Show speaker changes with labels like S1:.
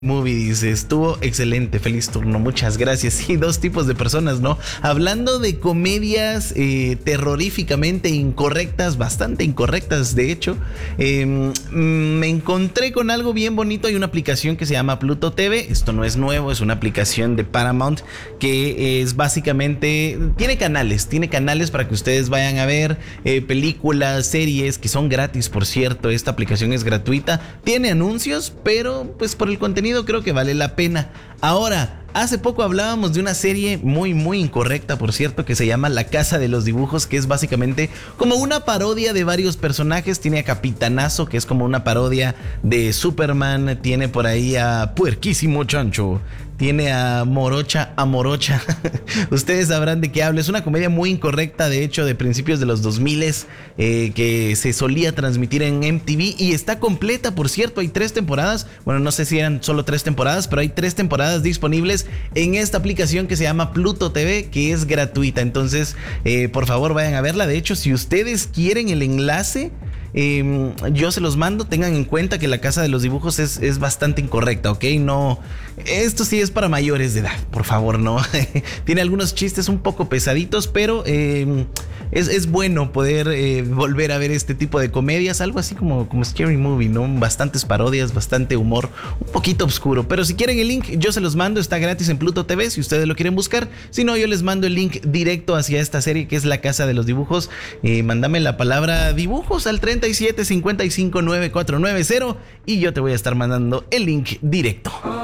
S1: Movie dice, estuvo excelente, feliz turno, muchas gracias. Y dos tipos de personas, ¿no? Hablando de comedias terroríficamente incorrectas, bastante incorrectas, de hecho, me encontré con algo bien bonito. Hay una aplicación que se llama Pluto TV. Esto no es nuevo, es una aplicación de Paramount que es básicamente, tiene canales para que ustedes vayan a ver películas, series que son gratis, por cierto. Esta aplicación es gratuita, tiene anuncios, pero pues por el contenido creo que vale la pena. Ahora, hace poco hablábamos de una serie muy incorrecta, por cierto, que se llama La Casa de los Dibujos, que es básicamente como una parodia de varios personajes. Tiene a Capitanazo, que es como una parodia de Superman. Tiene por ahí a Puerquísimo Chancho. Tiene a Morocha. Ustedes sabrán de qué hablo. Es una comedia muy incorrecta, de hecho, de principios de los 2000 que se solía transmitir en MTV y está completa, por cierto. Hay 3 temporadas. Bueno, no sé si eran solo 3 temporadas, pero hay 3 temporadas disponibles en esta aplicación que se llama Pluto TV, que es gratuita. Entonces, por favor, vayan a verla. De hecho, si ustedes quieren el enlace, yo se los mando. Tengan en cuenta que La Casa de los Dibujos es bastante incorrecta, ¿ok? No, esto sí es para mayores de edad, por favor, no. Tiene algunos chistes un poco pesaditos, pero es bueno poder volver a ver este tipo de comedias, algo así como Scary Movie, ¿no? Bastantes parodias, bastante humor, un poquito oscuro. Pero si quieren el link, yo se los mando, está gratis en Pluto TV, si ustedes lo quieren buscar. Si no, yo les mando el link directo hacia esta serie que es La Casa de los Dibujos. Mándame la palabra dibujos al 37 55 9490 y yo te voy a estar mandando el link directo.